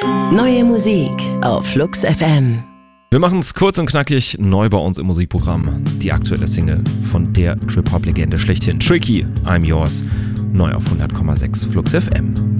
Neue Musik auf Flux FM. Wir machen es kurz und knackig neu bei uns im Musikprogramm. Die aktuelle Single von der Trip-Hop-Legende schlechthin, Tricky, I'm Yours, neu auf 100,6 Flux FM.